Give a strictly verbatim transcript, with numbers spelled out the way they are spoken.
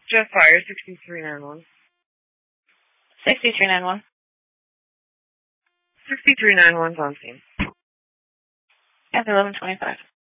Jeff Fire, sixty-three ninety-one. sixty-three ninety-one. sixty-three ninety-one's on scene. At eleven twenty-five.